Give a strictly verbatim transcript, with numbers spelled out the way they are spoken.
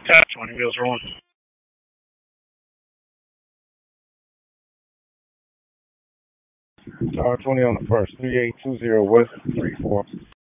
Tap twenty wheels are on. R twenty on the first, three eight two zero West, three four.